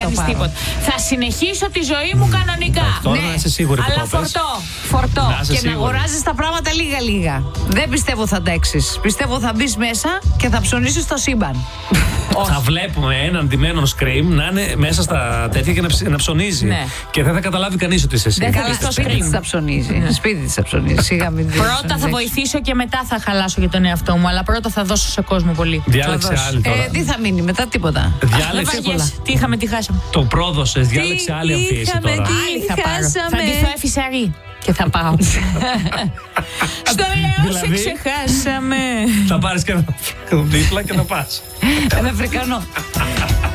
κάνεις τίποτα. Θα συνεχίσω τη ζωή μου κανονικά. Τώρα να είσαι σίγουρη. Αλλά φορτώ. Και να αγοράζεις τα πράγματα λίγα-λίγα. Δεν πιστεύω θα αντέξεις. Πιστεύω θα μπεις μέσα και θα ψωνίσεις το σύμπαν. Θα βλέπουμε έναν ντυμένο scream να είναι μέσα στα τέτοια και να ψωνίζει. Ναι. Και δεν θα καταλάβει κανείς ότι είσαι εσύ. Δεν θα δεις το Σπίτι της θα ψωνίζει. Σπίτι της θα ψωνίζει. Σιγά μην Πρώτα θα βοηθήσω και μετά θα χαλάσω για τον εαυτό μου. Αλλά πρώτα θα δώσω σε κόσμο πολύ. Διάλεξε άλλη τώρα. Τι θα μείνει μετά, τίποτα. Διάλεξε. Τι είχαμε, τι χάσαμε. Το πρόδωσες, διάλεξε άλλη αμφίεση τώρα. Άλλη θα πάρω. Θα ντυθώ Εφησαρή. Και θα πάω. Στο λέω, σε ξεχάσαμε. Θα πάρεις και ένα δίπλα και θα πας. Ένα Αφρικανό.